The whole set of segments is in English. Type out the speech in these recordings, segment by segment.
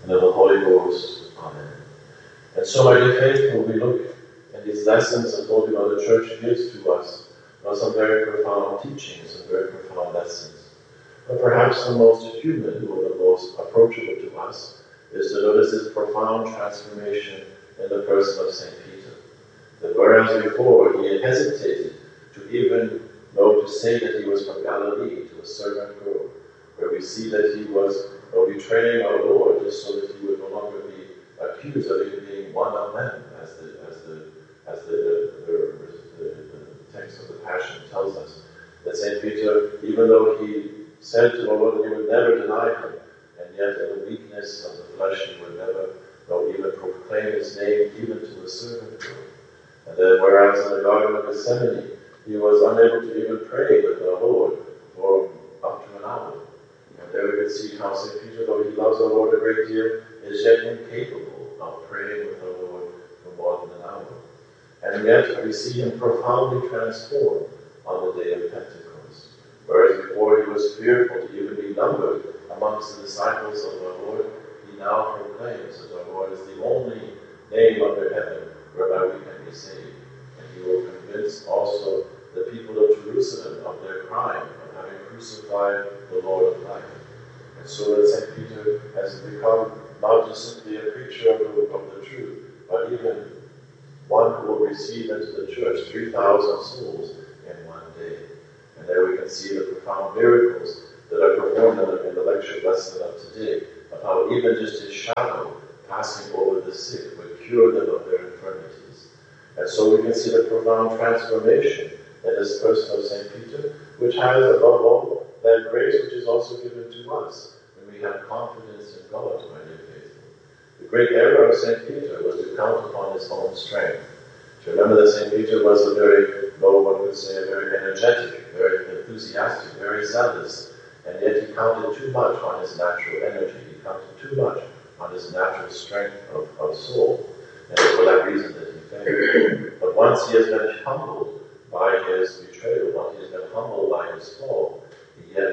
and of the Holy Ghost. Amen. And so, my dear faithful, we look at these lessons that Holy Mother Church gives to us. There are some very profound teachings and very profound lessons. But perhaps the most human or the most approachable to us is to notice this profound transformation in the person of St. Peter. That whereas before he had hesitated to even know to say that he was from Galilee to a servant girl, where we see that he was betraying our Lord just so that he would no longer be accused of even being one of them, as the text of the Passion tells us. That St. Peter, even though he said to our Lord that he would never deny him, and yet in the weakness of the flesh he would never even proclaim his name even to a servant girl. And then whereas in the Garden of Gethsemane he was unable to even pray with our Lord for up to an hour. And there we can see how St. Peter, though he loves our Lord a great deal, is yet incapable of praying with our Lord for more than an hour. And yet we see him profoundly transformed on the day of Pentecost. Whereas before he was fearful to even be numbered amongst the disciples of our Lord, he now proclaims that our Lord is the only name under heaven whereby we can be saved. And he will convince also the people of Jerusalem of their crime of having crucified the Lord of life. And so that St. Peter has become not just simply a preacher of the truth, but even one who will receive into the church 3,000 souls in one day. And there we can see the profound miracles that are performed in the lecture lesson of today, of how even just his shadow passing over the sick would cure them of their infirmities. And so we can see the profound transformation in this person of St. Peter, which has, above all, that grace which is also given to us when we have confidence in God, my dear faithful. The great error of St. Peter was to count upon his own strength. To remember that St. Peter was a very, one would say, a very energetic, very enthusiastic, very zealous, and yet he counted too much on his natural energy. He counted too much on his natural strength of soul, and for that reason that he failed. But once he has been humbled by his betrayal, once he has been humbled by his fall, he yet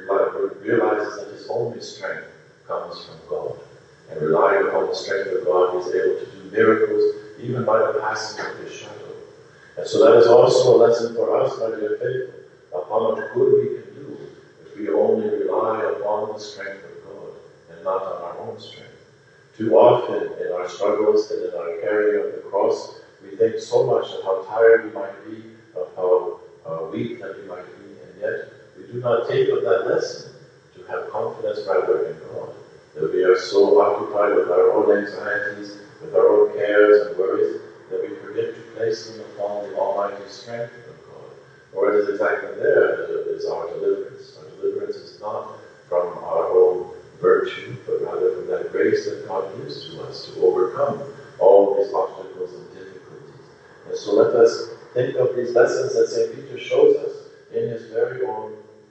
realizes that his only strength comes from God. And relying upon the strength of God, he is able to do miracles, even by the passing of his shadow. And so that is also a lesson for us, my dear faithful, of how much good we can do if we only rely upon the strength of God and not on our own strength. Too often in our struggles and in our carrying of the cross, we think so much of how tired we might be, of how weak that we might be, and yet we do not take of that lesson to have confidence rather in God. That we are so occupied with our own anxieties, with our own cares and worries, that we forget to place them upon the almighty strength of God. For it is exactly there that is our deliverance. Our deliverance is not from our own virtue, but rather from that grace that God gives to us to overcome all these obstacles and difficulties. And so let us think of these lessons that St. Peter shows us in his very own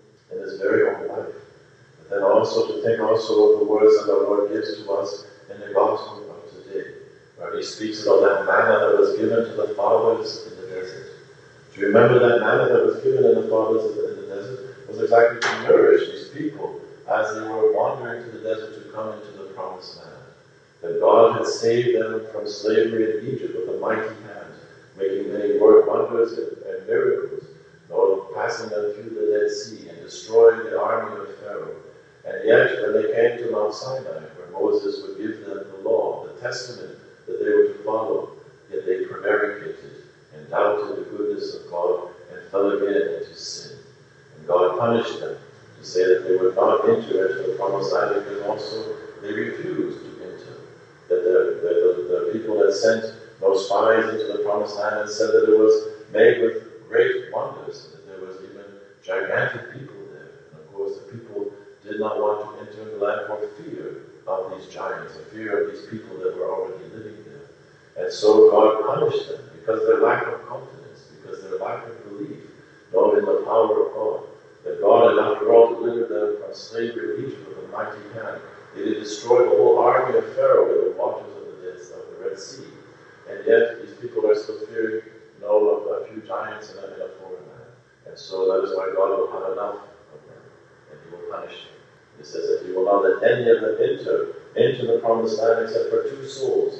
life. But then also to think also of the words that our Lord gives to us in the Gospel of today, where he speaks about that manna that was given to the fathers in the desert. Do you remember that manna that was given to the fathers in the desert was exactly to nourish these people as they were wandering to the desert to come into the promised land. That God had saved them from slavery in Egypt with a mighty hand, making many wonders and miracles, passing them through the Dead Sea and destroying the army of Pharaoh. And yet, when they came to Mount Sinai, where Moses would give them the law, the testament that they were to follow, yet they prevaricated and doubted the goodness of God and fell again into sin. And God punished them to say that they would not enter into the promised land because also they refused to enter. That the people that sent those spies into the promised land and said that it was made with great wonders, that there was even gigantic people there. And of course the people did not want to enter the land for fear of these giants, for fear of these people that were already living there. And so God punished them because of their lack of confidence, because of their lack of belief, knowing in the power of God. That God had after all delivered them from slavery in Egypt with a mighty hand. He had destroyed the whole army of Pharaoh in the waters of the Red Sea. And yet these people are still fearing of a few giants in a foreign land. And so that is why God will have enough of them, and he will punish them. He says that he will not let any of them enter into the promised land except for two souls,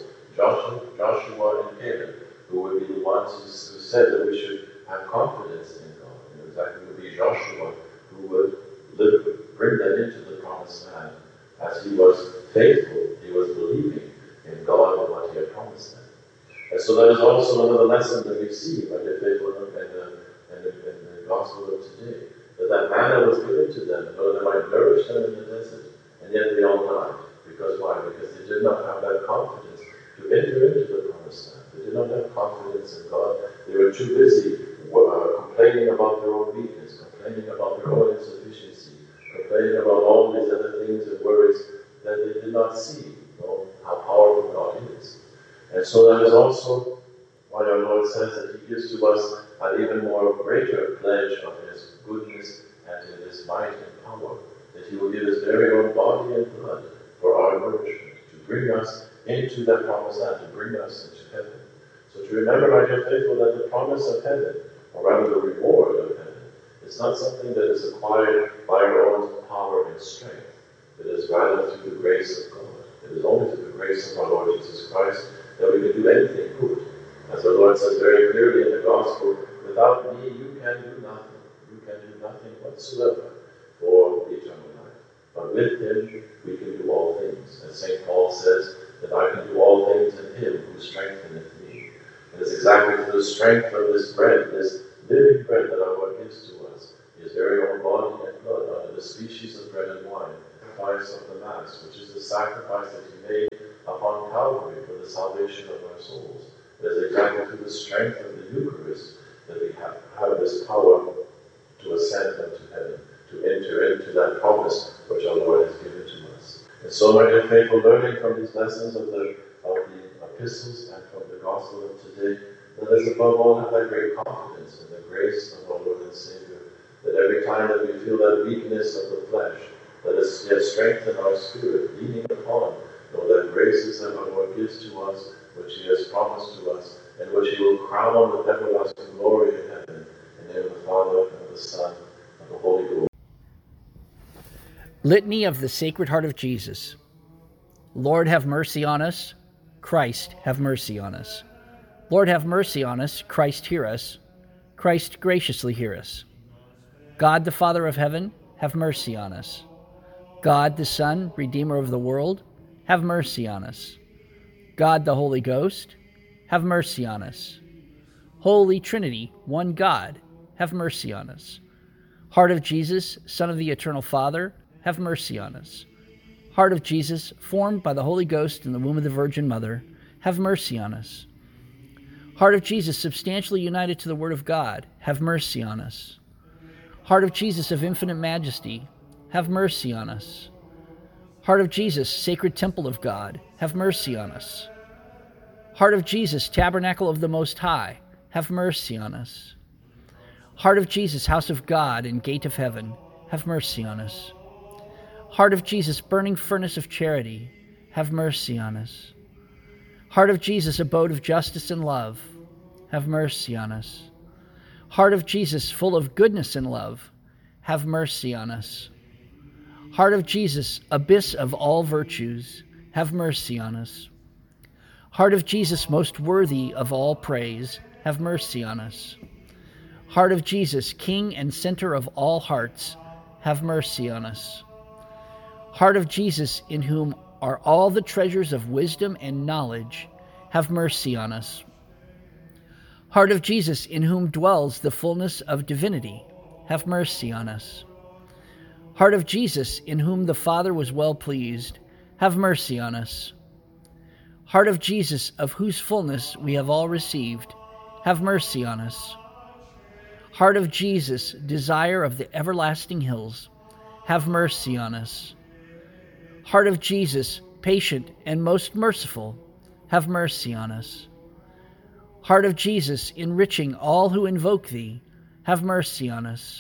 Joshua and Caleb, who would be the ones who said that we should have confidence in God. Exactly, it would be Joshua who would bring them into the promised land, as he was faithful, he was believing in God and what he had promised them. And so that is also another lesson that we see by the faithfulness in the gospel of today, that manna was given to them in order that might nourish them in the desert, and yet they all died. Because why? Because they did not have that confidence to enter into the promised land. They did not have confidence in God. They were too busy complaining about their own weakness, complaining about their own insufficiency, complaining about all these other things and worries that they did not see, how powerful God is. And so that is also why our Lord says that he gives to us an even more greater pledge of his goodness and in his might and power, that he will give his very own body and blood for our nourishment, to bring us into that promised land, to bring us into heaven. So to remember, my dear faithful, that the promise of heaven, or rather the reward of heaven, is not something that is acquired by our own power and strength. It is rather through the grace of God. It is only through the grace of our Lord Jesus Christ that we can do anything good. As our Lord says very clearly in the Gospel, without me you can do nothing. You can do nothing whatsoever for eternal life. But with him we can do all things. As St. Paul says, that I can do all things in him who strengtheneth me. It is exactly through the strength of this bread, this living bread that our Lord gives to us, his very own body and blood, under the species of bread and wine, the sacrifice of the Mass, which is the sacrifice that he made upon Calvary for the salvation of our souls. It is exactly through the strength of the Eucharist that we have this power to ascend unto heaven, to enter into that promise which our Lord has given to us. And so, my dear faithful, learning from these lessons of the epistles and from the gospel of today, let us above all have that great confidence in the grace of our Lord and Savior, that every time that we feel that weakness of the flesh, let us yet strengthen our spirit, leaning upon that graces that our Lord gives to us, which he has promised to us, and which he will crown with everlasting glory in heaven. In the name of the Father, and of the Son, and of the Holy Ghost. Litany of the Sacred Heart of Jesus. Lord, have mercy on us. Christ, have mercy on us. Lord, have mercy on us. Christ, hear us. Christ, graciously hear us. God, the Father of heaven, have mercy on us. God, the Son, Redeemer of the world, have mercy on us. God, the Holy Ghost, have mercy on us. Holy Trinity, one God, have mercy on us. Heart of Jesus, Son of the Eternal Father, have mercy on us. Heart of Jesus, formed by the Holy Ghost in the womb of the Virgin Mother, have mercy on us. Heart of Jesus, substantially united to the Word of God, have mercy on us. Heart of Jesus of infinite majesty, have mercy on us. Heart of Jesus, sacred temple of God, have mercy on us. Heart of Jesus, tabernacle of the Most High, have mercy on us. Heart of Jesus, house of God and gate of heaven, have mercy on us. Heart of Jesus, burning furnace of charity, have mercy on us. Heart of Jesus, abode of justice and love, have mercy on us. Heart of Jesus, full of goodness and love, have mercy on us. Heart of Jesus, abyss of all virtues, have mercy on us. Heart of Jesus, most worthy of all praise, have mercy on us. Heart of Jesus, King and center of all hearts, have mercy on us. Heart of Jesus, in whom are all the treasures of wisdom and knowledge, have mercy on us. Heart of Jesus, in whom dwells the fullness of divinity, have mercy on us. Heart of Jesus, in whom the Father was well pleased, have mercy on us. Heart of Jesus, of whose fullness we have all received, have mercy on us. Heart of Jesus, desire of the everlasting hills, have mercy on us. Heart of Jesus, patient and most merciful, have mercy on us. Heart of Jesus, enriching all who invoke thee, have mercy on us.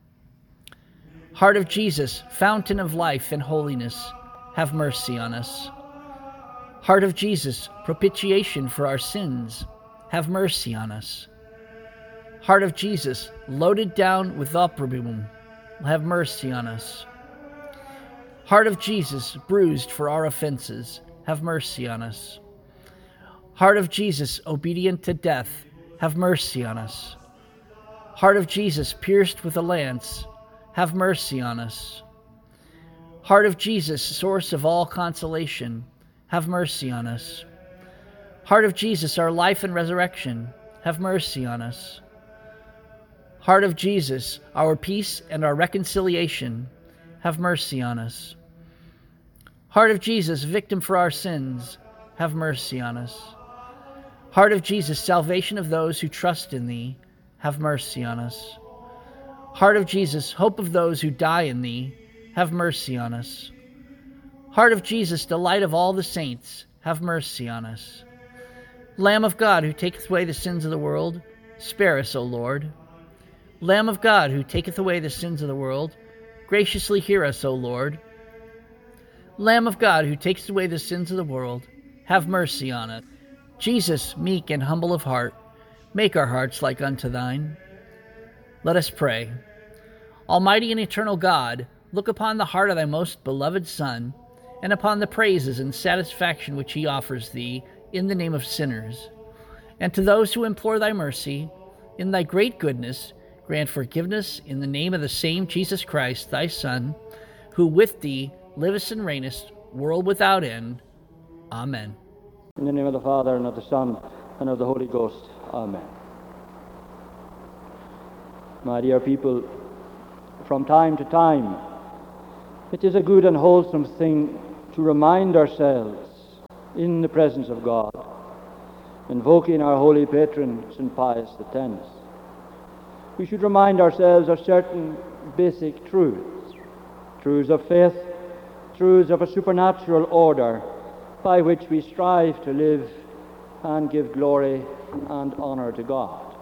Heart of Jesus, fountain of life and holiness, have mercy on us. Heart of Jesus, propitiation for our sins, have mercy on us. Heart of Jesus, loaded down with opprobrium, have mercy on us. Heart of Jesus, bruised for our offenses, have mercy on us. Heart of Jesus, obedient to death, have mercy on us. Heart of Jesus, pierced with a lance, have mercy on us. Heart of Jesus, source of all consolation, have mercy on us. Heart of Jesus, our life and resurrection, have mercy on us. Heart of Jesus, our peace and our reconciliation, have mercy on us. Heart of Jesus, victim for our sins, have mercy on us. Heart of Jesus, salvation of those who trust in thee, have mercy on us. Heart of Jesus, hope of those who die in thee, have mercy on us. Heart of Jesus, delight of all the saints, have mercy on us. Lamb of God, who taketh away the sins of the world, spare us, O Lord. Lamb of God, who taketh away the sins of the world, graciously hear us, O Lord. Lamb of God, who takest away the sins of the world, have mercy on us. Jesus, meek and humble of heart, make our hearts like unto thine. Let us pray. Almighty and eternal God, look upon the heart of thy most beloved Son, and upon the praises and satisfaction which he offers thee in the name of sinners. And to those who implore thy mercy, in thy great goodness, grant forgiveness in the name of the same Jesus Christ, thy Son, who with thee livest and reignest, world without end. Amen. In the name of the Father, and of the Son, and of the Holy Ghost. Amen. My dear people, from time to time, it is a good and wholesome thing to remind ourselves in the presence of God, invoking our holy patron, St. Pius X. We should remind ourselves of certain basic truths, truths of faith, truths of a supernatural order by which we strive to live and give glory and honor to God.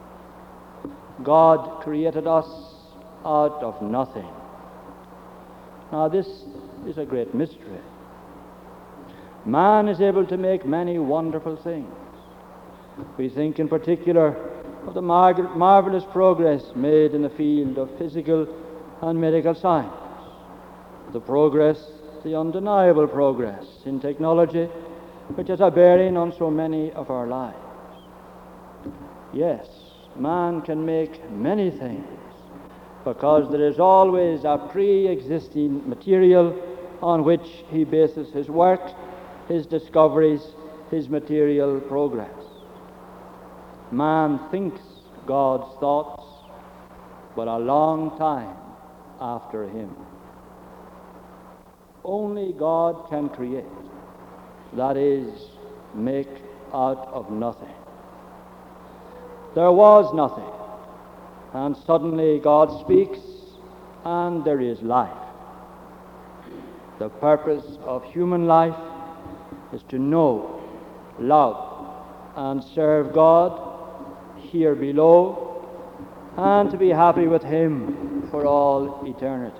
God created us out of nothing. Now this is a great mystery. Man is able to make many wonderful things. We think in particular of the marvelous progress made in the field of physical and medical science, the undeniable progress in technology, which has a bearing on so many of our lives. Yes, man can make many things, because there is always a pre-existing material on which he bases his work, his discoveries, his material progress. Man thinks God's thoughts, but a long time after him. Only God can create, that is, make out of nothing. There was nothing, and suddenly God speaks, and there is life. The purpose of human life is to know, love, and serve God here below, and to be happy with Him for all eternity.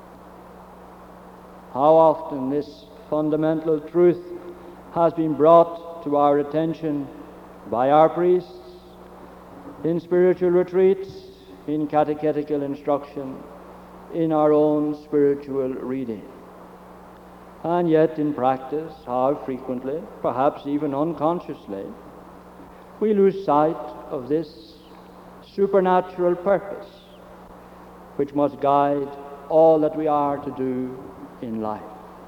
How often this fundamental truth has been brought to our attention by our priests in spiritual retreats, in catechetical instruction, in our own spiritual reading. And yet in practice, how frequently, perhaps even unconsciously, we lose sight of this supernatural purpose which must guide all that we are to do in life.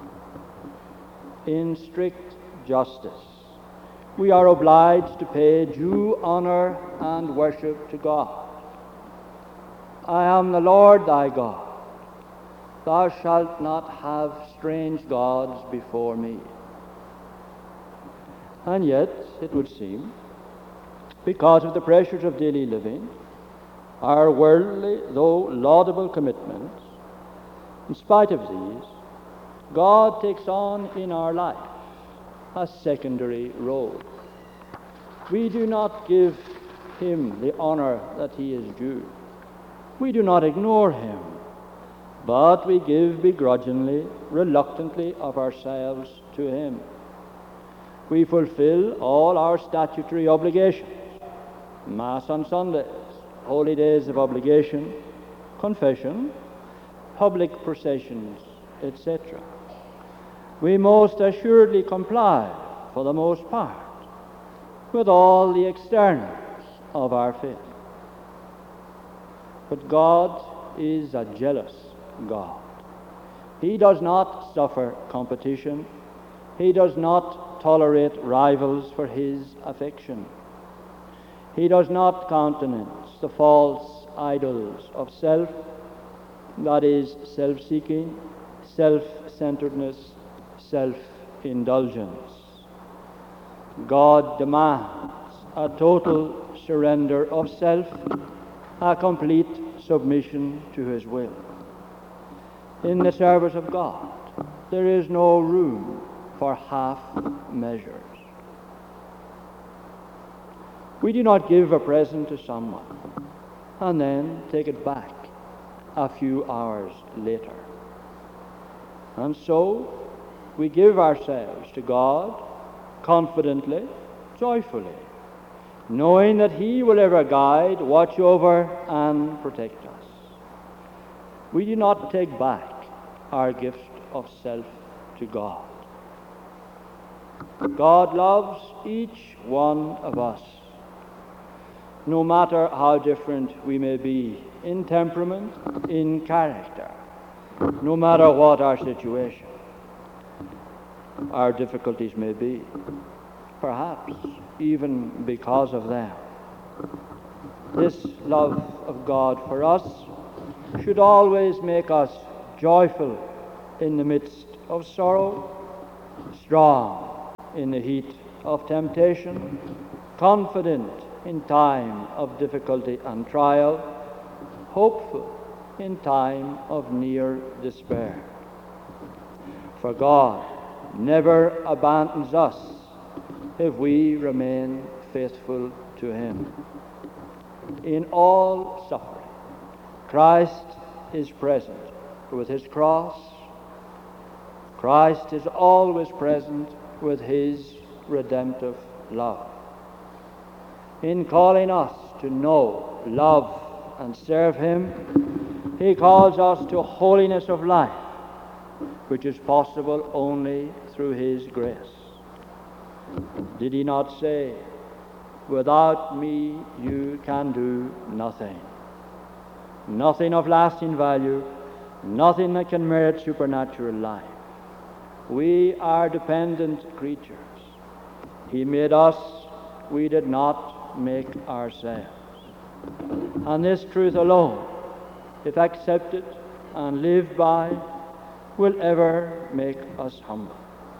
In strict justice, we are obliged to pay due honor and worship to God. I am the Lord thy God. Thou shalt not have strange gods before me. And yet, it would seem, because of the pressures of daily living, our worldly, though laudable commitments, in spite of these, God takes on in our life a secondary role. We do not give Him the honor that He is due. We do not ignore Him, but we give begrudgingly, reluctantly of ourselves to Him. We fulfill all our statutory obligations, Mass on Sundays, holy days of obligation, confession, public processions, etc. We most assuredly comply, for the most part, with all the externals of our faith. But God is a jealous God. He does not suffer competition. He does not tolerate rivals for his affection. He does not countenance the false idols of self, that is, self-seeking, self-centeredness, self-indulgence. God demands a total surrender of self, a complete submission to his will. In the service of God, there is no room for half measures. We do not give a present to someone and then take it back a few hours later. And so we give ourselves to God confidently, joyfully, knowing that he will ever guide, watch over, and protect us. We do not take back our gift of self to God. God loves each one of us, no matter how different we may be in temperament, in character, no matter what our situation, our difficulties may be, perhaps even because of them. This love of God for us should always make us joyful in the midst of sorrow, strong in the heat of temptation, confident in time of difficulty and trial, hopeful in time of near despair. For God never abandons us if we remain faithful to him. In all suffering, Christ is present with his cross. Christ is always present with his redemptive love. In calling us to know, love, and serve him, he calls us to holiness of life, which is possible only through his grace. Did he not say, "Without me you can do nothing"? Nothing of lasting value, nothing that can merit supernatural life. We are dependent creatures. He made us, we did not make ourselves. And this truth alone, if accepted and lived by, will ever make us humble.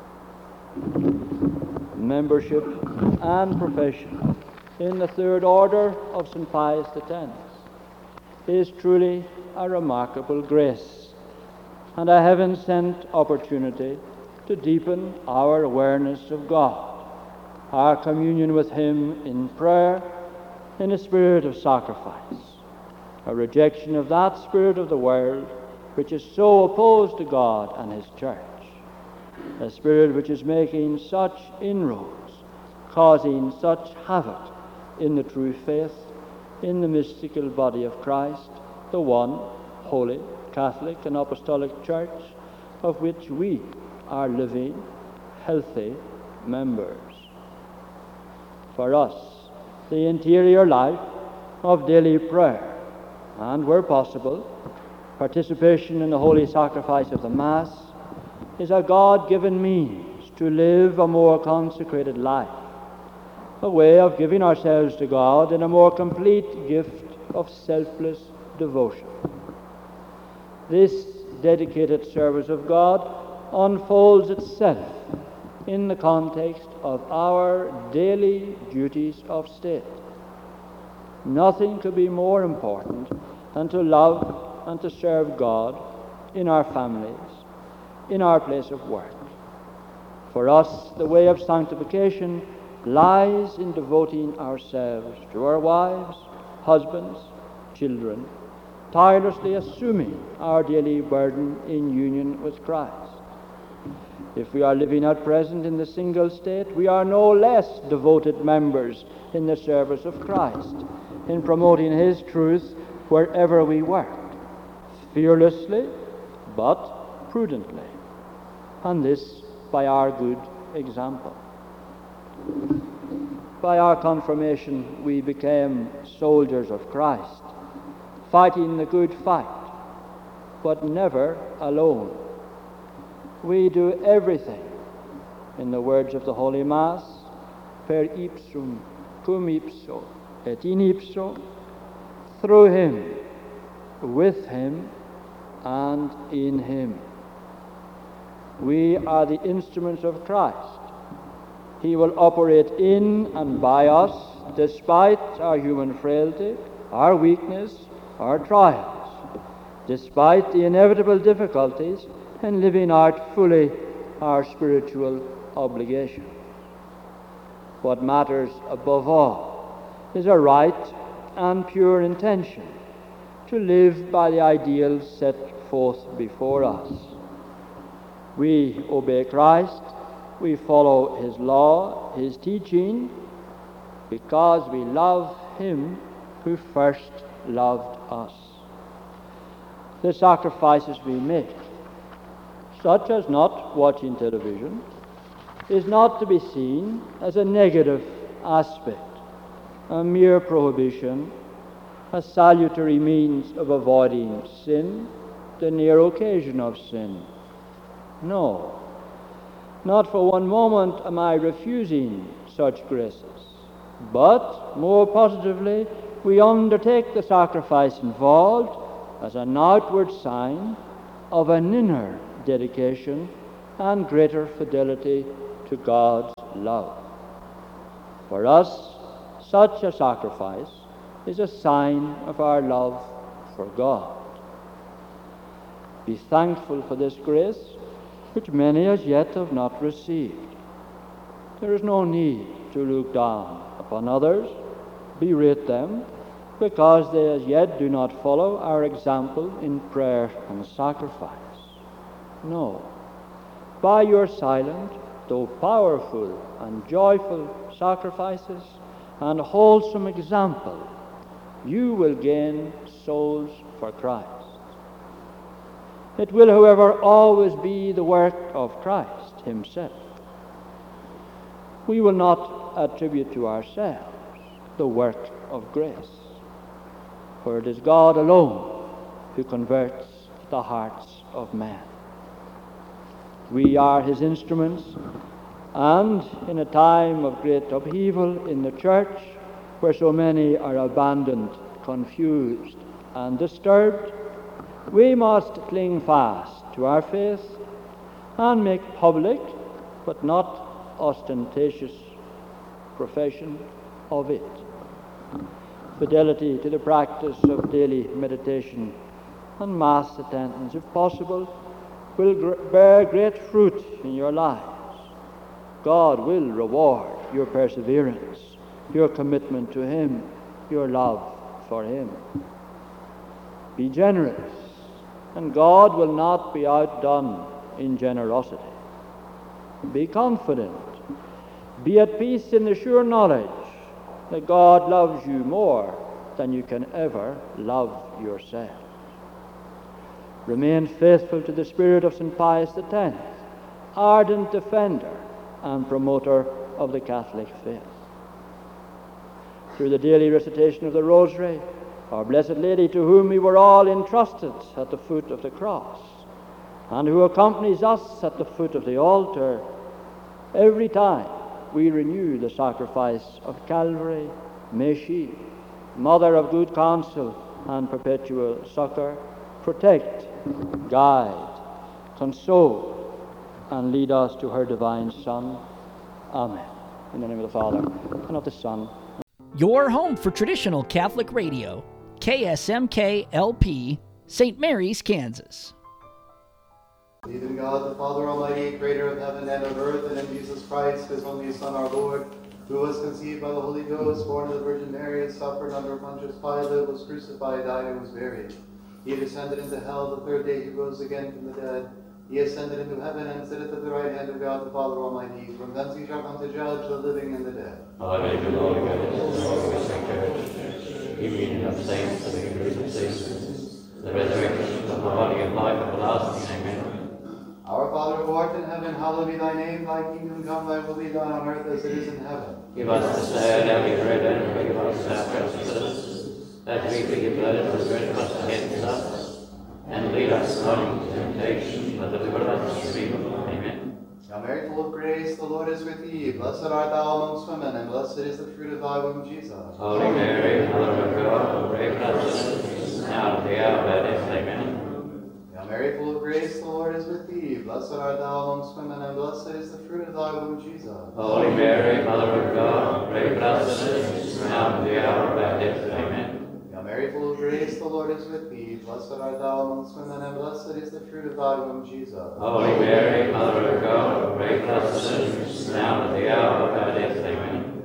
Membership and profession in the third order of St. Pius X is truly a remarkable grace and a heaven-sent opportunity to deepen our awareness of God, our communion with him in prayer, in a spirit of sacrifice, a rejection of that spirit of the world which is so opposed to God and his church, a spirit which is making such inroads, causing such havoc in the true faith, in the mystical body of Christ, the one holy, Catholic, and Apostolic Church, of which we are living, healthy members. For us, the interior life of daily prayer, and where possible, participation in the holy sacrifice of the Mass, is a God-given means to live a more consecrated life, a way of giving ourselves to God in a more complete gift of selfless devotion. This dedicated service of God unfolds itself in the context of our daily duties of state. Nothing could be more important than to love and to serve God in our families, in our place of work. For us, the way of sanctification lies in devoting ourselves to our wives, husbands, children, tirelessly assuming our daily burden in union with Christ. If we are living at present in the single state, we are no less devoted members in the service of Christ, in promoting his truth wherever we work, fearlessly, but prudently, and this by our good example. By our confirmation, we became soldiers of Christ, fighting the good fight, but never alone. We do everything, in the words of the Holy Mass, per ipsum, cum ipso, et in ipso, through him, with him, and in him. We are the instruments of Christ. He will operate in and by us, despite our human frailty, our weakness, our trials, despite the inevitable difficulties in living out fully our spiritual obligation. What matters above all is a right and pure intention to live by the ideals set forth before us. We obey Christ, we follow his law, his teaching, because we love him who first loved us. The sacrifices we make, such as not watching television, is not to be seen as a negative aspect, a mere prohibition, a salutary means of avoiding sin, the near occasion of sin. No, not for one moment am I refusing such graces, but more positively we undertake the sacrifice involved as an outward sign of an inner dedication and greater fidelity to God's love. For us, such a sacrifice is a sign of our love for God. Be thankful for this grace, which many as yet have not received. There is no need to look down upon others, berate them, because they as yet do not follow our example in prayer and sacrifice. No, by your silent, though powerful and joyful sacrifices and wholesome example, you will gain souls for Christ. It will, however, always be the work of Christ himself. We will not attribute to ourselves the work of grace, for it is God alone who converts the hearts of men. We are his instruments, and in a time of great upheaval in the church, where so many are abandoned, confused, and disturbed, we must cling fast to our faith and make public, but not ostentatious, profession of it. Fidelity to the practice of daily meditation and Mass attendance, if possible, will bear great fruit in your lives. God will reward your perseverance, your commitment to him, your love for him. Be generous, and God will not be outdone in generosity. Be confident. Be at peace in the sure knowledge that God loves you more than you can ever love yourself. Remain faithful to the spirit of St. Pius X, ardent defender and promoter of the Catholic faith. Through the daily recitation of the Rosary, our Blessed Lady, to whom we were all entrusted at the foot of the cross, and who accompanies us at the foot of the altar every time we renew the sacrifice of Calvary, may she, Mother of good counsel and perpetual succor, protect, guide, console, and lead us to her divine Son. Amen. In the name of the Father, and of the Son. Your home for traditional Catholic radio, KSMK-LP, St. Mary's, Kansas. Believe in God, the Father Almighty, creator of heaven and of earth, and in Jesus Christ, his only Son, our Lord, who was conceived by the Holy Ghost, born of the Virgin Mary, and suffered under Pontius Pilate, was crucified, died, and was buried. He descended into hell. The third day he rose again from the dead. He ascended into heaven and sitteth at the right hand of God, the Father Almighty. From thence he shall come to judge the living and the dead. Amen. The Lord the union of saints and the increase of saints, the resurrection of the body and life everlasting. Amen. Father who art in heaven, hallowed be thy name. Thy kingdom come, thy will be done on earth as it is in heaven. Give us this day our daily bread, and forgive us our trespasses, that we forgive those who trespass against us. And lead us not into temptation, but deliver us from evil. Amen. Hail Mary, full of grace, the Lord is with thee. Blessed art thou amongst women, and blessed is the fruit of thy womb, Jesus. Holy Mary, Mother of God, pray for us sinners, now and at the hour of our death. Amen. Hail Mary, full of grace, the Lord is with thee. Blessed art thou amongst women, and blessed is the fruit of thy womb, Jesus. Holy Mary, Mother of God, pray for us sinners, now and at the hour of our death. Amen. Hail Mary, full of grace, the Lord is with thee. Blessed art thou amongst women, and blessed is the fruit of thy womb, Jesus. Holy Mary, Mother of God, pray for us sinners, now and at the hour of our death. Amen.